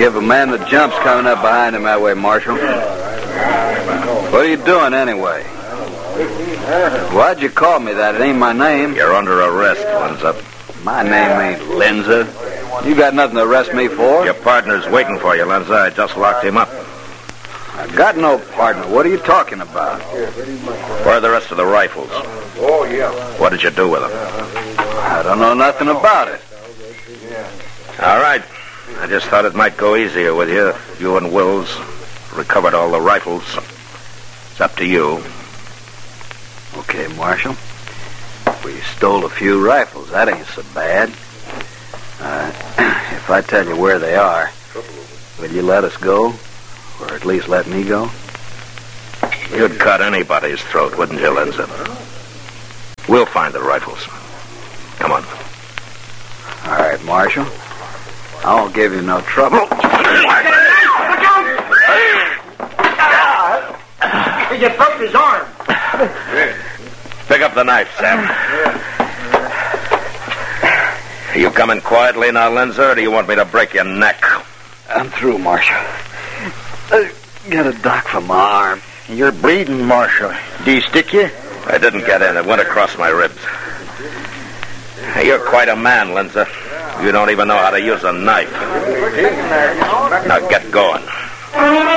give a man the jumps coming up behind him that way, Marshal. What are you doing anyway? Why'd you call me that? It ain't my name. You're under arrest, Linza. My name ain't Linza. You got nothing to arrest me for. Your partner's waiting for you, Linza. I just locked him up. I got no partner. What are you talking about? Where are the rest of the rifles? What did you do with them? I don't know nothing about it. All right. I just thought it might go easier with you. You and Wills recovered all the rifles. It's up to you. Okay, Marshal. We stole a few rifles. That ain't so bad. If I tell you where they are, will you let us go? Or at least let me go? You'd cut anybody's throat, wouldn't you, Linza? We'll find the rifles. Come on. All right, Marshal. I won't give you no trouble. Look out! You broke his arm. Pick up the knife, Sam. Are you coming quietly now, Linza, or do you want me to break your neck? I'm through, Marshal. I got a dock for my arm. You're bleeding, Marshal. Do you stick you? I didn't get in. It went across my ribs. You're quite a man, Linza. You don't even know how to use a knife. Now get going.